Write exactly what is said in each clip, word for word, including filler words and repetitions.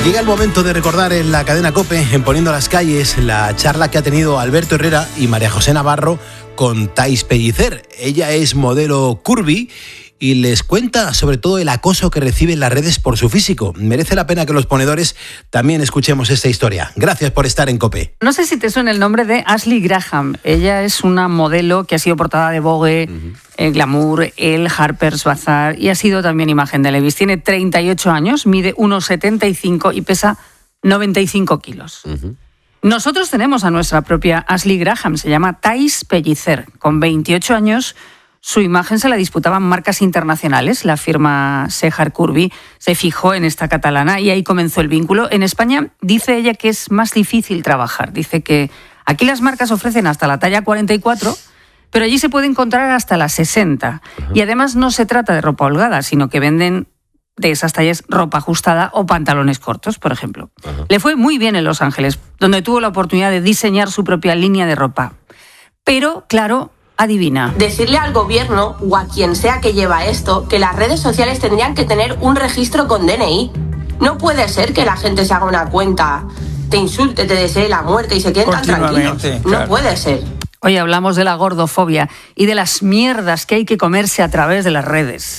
Llega el momento de recordar en la cadena COPE, en Poniendo las Calles, la charla que ha tenido Alberto Herrera y María José Navarro con Thais Pellicer. Ella es modelo curvy y les cuenta sobre todo el acoso que recibe en las redes por su físico. Merece la pena que los ponedores también escuchemos esta historia. Gracias por estar en COPE. No sé si te suena el nombre de Ashley Graham. Ella es una modelo que ha sido portada de Vogue, uh-huh. eh, Glamour, El, Harper's Bazaar y ha sido también imagen de Levi's. Tiene treinta y ocho años, mide uno setenta y cinco y pesa noventa y cinco kilos. Uh-huh. Nosotros tenemos a nuestra propia Ashley Graham, se llama Thais Pellicer. Con veintiocho años, su imagen se la disputaban marcas internacionales. La firma Sehar Curvy se fijó en esta catalana y ahí comenzó el vínculo. En España dice ella que es más difícil trabajar. Dice que aquí las marcas ofrecen hasta la talla cuarenta y cuatro, pero allí se puede encontrar hasta la sesenta. Uh-huh. Y además no se trata de ropa holgada, sino que venden de esas tallas ropa ajustada o pantalones cortos, por ejemplo. Uh-huh. Le fue muy bien en Los Ángeles, donde tuvo la oportunidad de diseñar su propia línea de ropa. Pero, claro, adivina. Decirle al gobierno o a quien sea que lleva esto que las redes sociales tendrían que tener un registro con D N I. No puede ser que la gente se haga una cuenta, te insulte, te desee la muerte y se queden tan tranquilos. Claro. No puede ser. Hoy hablamos de la gordofobia y de las mierdas que hay que comerse a través de las redes.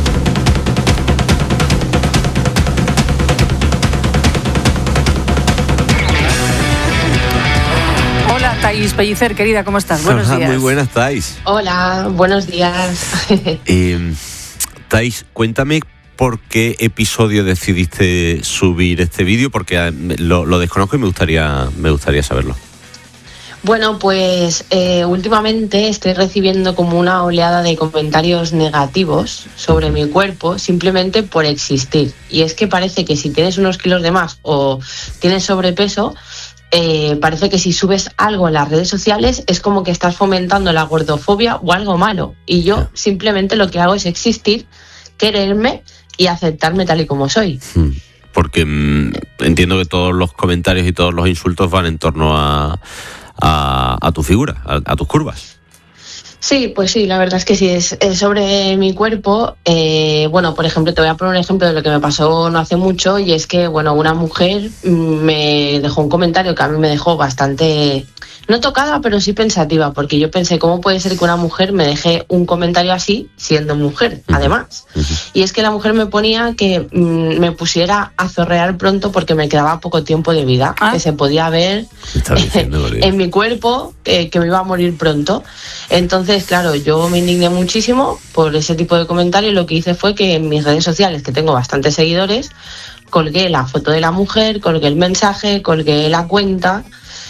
Thais Pellicer, querida, ¿cómo estás? Buenos días. Muy buenas, Thais. Hola, buenos días. eh, Thais, cuéntame por qué episodio decidiste subir este vídeo, porque lo, lo desconozco y me gustaría, me gustaría saberlo. Bueno, pues eh, últimamente estoy recibiendo como una oleada de comentarios negativos sobre mi cuerpo simplemente por existir. Y es que parece que si tienes unos kilos de más o tienes sobrepeso, Eh, parece que si subes algo en las redes sociales es como que estás fomentando la gordofobia o algo malo. Y yo simplemente lo que hago es existir, quererme y aceptarme tal y como soy. Porque mmm, entiendo que todos los comentarios y todos los insultos van en torno a, a, a tu figura, a, a tus curvas. Sí, pues sí, la verdad es que sí, es, es sobre mi cuerpo. Eh, bueno, por ejemplo, te voy a poner un ejemplo de lo que me pasó no hace mucho, y es que, bueno, una mujer me dejó un comentario que a mí me dejó bastante, no tocada, pero sí pensativa, porque yo pensé, ¿cómo puede ser que una mujer me deje un comentario así siendo mujer, además? Uh-huh. Y es que la mujer me ponía que mmm, me pusiera a zorrear pronto porque me quedaba poco tiempo de vida, ¿Ah? que se podía ver diciendo, en mi cuerpo eh, que me iba a morir pronto. Entonces, claro, yo me indigné muchísimo por ese tipo de comentarios. Lo que hice fue que en mis redes sociales, que tengo bastantes seguidores, colgué la foto de la mujer, colgué el mensaje, colgué la cuenta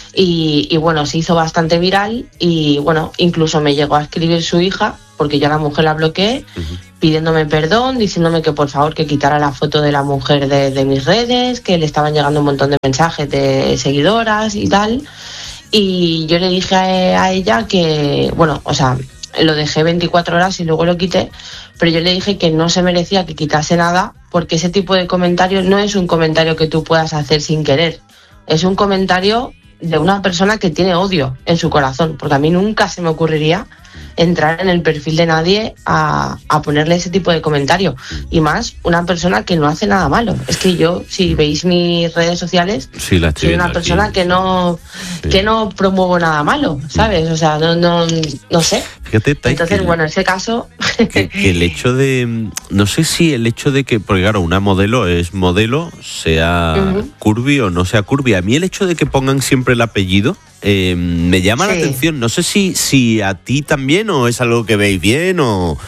y, y bueno, se hizo bastante viral y bueno, incluso me llegó a escribir su hija, porque yo a la mujer la bloqueé, uh-huh. pidiéndome perdón, diciéndome que por favor que quitara la foto de la mujer de, de mis redes, que le estaban llegando un montón de mensajes de seguidoras y tal. Y yo le dije a, a ella que, bueno, o sea, lo dejé veinticuatro horas y luego lo quité, pero yo le dije que no se merecía que quitase nada, porque ese tipo de comentario no es un comentario que tú puedas hacer sin querer, es un comentario de una persona que tiene odio en su corazón, porque a mí nunca se me ocurriría entrar en el perfil de nadie a, a ponerle ese tipo de comentario, y más una persona que no hace nada malo. Es que yo, si veis mis redes sociales, sí, la soy una persona aquí. que no sí. que no promuevo nada malo, ¿sabes? O sea, no no, no sé. Fíjate, Thais, entonces, que, bueno, en ese caso que, que el hecho de, no sé si el hecho de que, porque claro, una modelo es modelo, sea uh-huh. curvy o no sea curvy. A mí el hecho de que pongan siempre el apellido Eh, me llama sí. la atención. No sé si, si a ti también o es algo que veis bien o...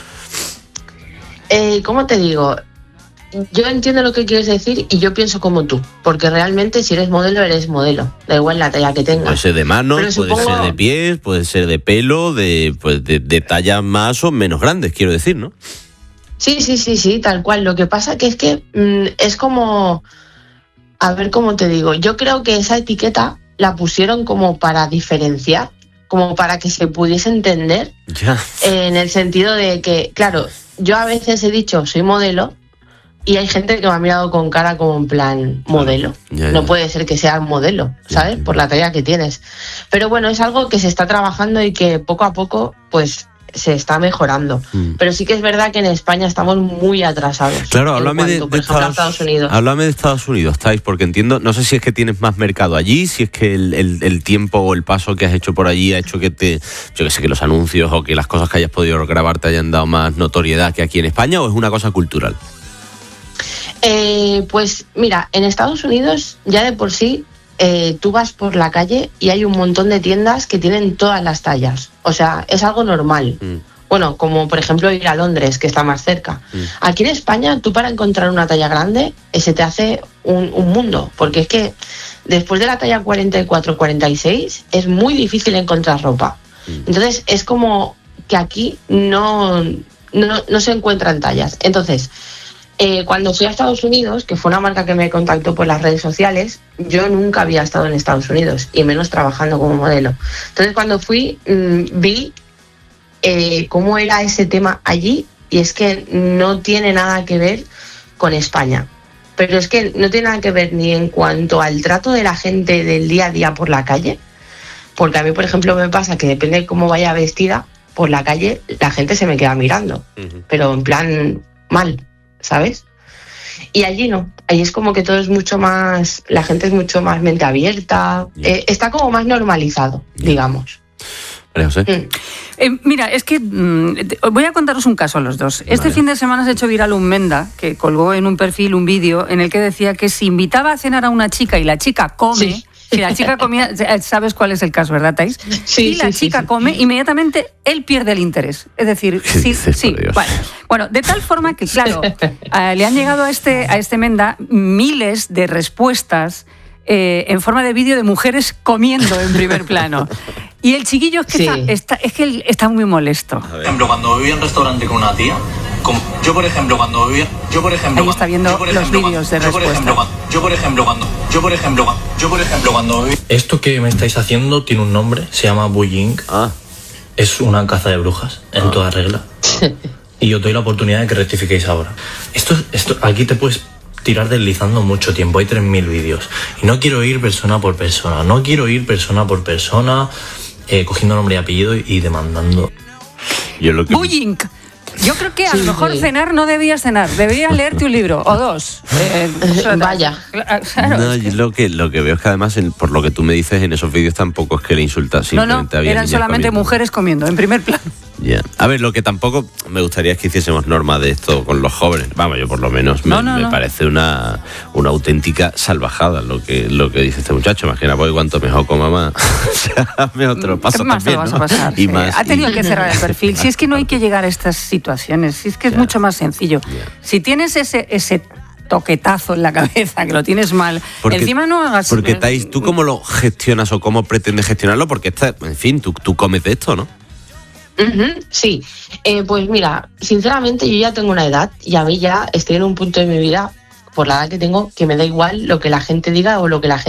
Eh, ¿Cómo te digo? Yo entiendo lo que quieres decir y yo pienso como tú, porque realmente si eres modelo, eres modelo, da igual la talla que tengas. Puede ser de manos, Pero puede supongo... ser de pies, puede ser de pelo, de, pues de, de tallas más o menos grandes, quiero decir, ¿no? Sí, sí, sí, sí, tal cual. Lo que pasa que es que mmm, es como... A ver, ¿cómo te digo? Yo creo que esa etiqueta la pusieron como para diferenciar, como para que se pudiese entender, ya. eh, en el sentido de que, claro, yo a veces he dicho soy modelo y hay gente que me ha mirado con cara como en plan modelo. Ya, ya. No puede ser que sea modelo, ¿sabes? Ya, ya. Por la talla que tienes. Pero bueno, es algo que se está trabajando y que poco a poco, pues se está mejorando. Mm. Pero sí que es verdad que en España estamos muy atrasados. Claro, háblame de, de Estados, Estados Unidos. Háblame de Estados Unidos, Thais, porque entiendo, no sé si es que tienes más mercado allí, si es que el, el, el tiempo o el paso que has hecho por allí ha hecho que te, yo que sé, que los anuncios o que las cosas que hayas podido grabar te hayan dado más notoriedad que aquí en España, ¿o es una cosa cultural? Eh, pues mira, en Estados Unidos ya de por sí Eh, tú vas por la calle y hay un montón de tiendas que tienen todas las tallas. O sea, es algo normal. Mm. Bueno, como por ejemplo ir a Londres, que está más cerca. Mm. Aquí en España, tú para encontrar una talla grande, se te hace un, un mundo. Porque es que después de la talla cuarenta y cuatro cuarenta y seis es muy difícil encontrar ropa. Mm. Entonces, es como que aquí no, no, no se encuentran tallas. Entonces, Eh, cuando fui a Estados Unidos, que fue una marca que me contactó por las redes sociales, yo nunca había estado en Estados Unidos, y menos trabajando como modelo. Entonces cuando fui, mmm, vi eh, cómo era ese tema allí, y es que no tiene nada que ver con España. Pero es que no tiene nada que ver ni en cuanto al trato de la gente del día a día por la calle, porque a mí, por ejemplo, me pasa que depende de cómo vaya vestida, por la calle la gente se me queda mirando, uh-huh. pero en plan mal, ¿sabes? Y allí no, allí es como que todo es mucho más, la gente es mucho más mente abierta, yeah. eh, está como más normalizado, yeah. digamos. María José. Mm. Eh, mira, es que mmm, voy a contaros un caso a los dos. Este vale. fin de semana se ha hecho viral un menda que colgó en un perfil un vídeo en el que decía que si invitaba a cenar a una chica y la chica come... Sí. Si la chica comía, sabes cuál es el caso, ¿verdad, Thais? Sí, y la sí, chica sí, sí. come, inmediatamente él pierde el interés. Es decir, sí, sí. Bueno, bueno, de tal forma que, claro, uh, le han llegado a este, a este menda miles de respuestas eh, en forma de vídeo de mujeres comiendo en primer plano. Y el chiquillo es que, sí. está, está, es que él está muy molesto. Por ejemplo, cuando vivía en restaurante con una tía, como, yo por ejemplo cuando vivía, yo por ejemplo, ahí está viendo yo, los vídeos de yo, por respuesta. Ejemplo, yo por ejemplo cuando, yo por ejemplo cuando, yo por ejemplo cuando vivía... Esto que me estáis haciendo tiene un nombre, se llama bullying. Ah. Es una caza de brujas en ah. toda regla. Y os doy la oportunidad de que rectifiquéis ahora. Esto, esto, aquí te puedes tirar deslizando mucho tiempo, hay tres mil vídeos. Y no quiero ir persona por persona, no quiero ir persona por persona, eh, cogiendo nombre y apellido y, y demandando. Yo lo que... Bullying. Yo creo que a sí, lo mejor sí. cenar no debías cenar, deberías leerte un libro o dos. Eh, Vaya. Claro, no, es que... lo que lo que veo es que además, en, por lo que tú me dices, en esos vídeos tampoco es que le insultas, simplemente no, no, había eran solamente comiendo. mujeres comiendo, en primer plano. Yeah. A ver, lo que tampoco me gustaría es que hiciésemos norma de esto con los jóvenes. Vamos, yo por lo menos me, no, no, me no. parece una, una auténtica salvajada lo que, lo que dice este muchacho. Imagina, pues cuanto mejor coma más, mejor te lo paso más también, lo vas ¿no? a pasar. Y sí. más, ha tenido y... que cerrar el perfil. Si es que no hay que llegar a estas situaciones, si es que es yeah. mucho más sencillo. Yeah. Si tienes ese... ese toquetazo en la cabeza, que lo tienes mal. Porque, encima no hagas... Porque, Thais, ¿tú cómo lo gestionas o cómo pretendes gestionarlo? Porque, esta, en fin, tú, tú comes de esto, ¿no? Uh-huh, sí. Eh, pues mira, sinceramente yo ya tengo una edad y a mí ya estoy en un punto de mi vida, por la edad que tengo, que me da igual lo que la gente diga o lo que la gente